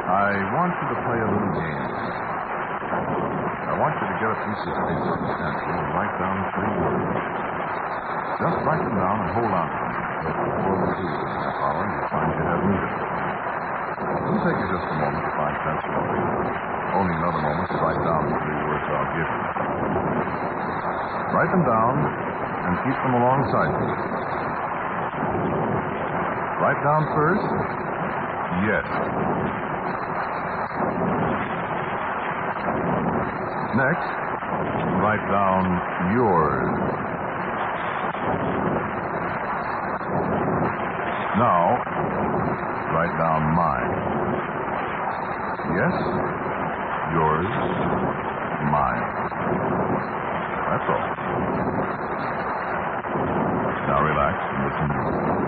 I want you to play a little game. I want you to get a piece of paper and pencil and write down 3 words. Just write them down and hold on to them, because before we do this half hour, you'll find you have needed them. It'll take you just a moment to find pencil and paper. Only another moment to write down the 3 words I'll give you. Write them down and keep them alongside you. Write down first, yes. Next, write down yours. Now, write down mine. Yes, yours, mine. That's all. Now relax and listen to me.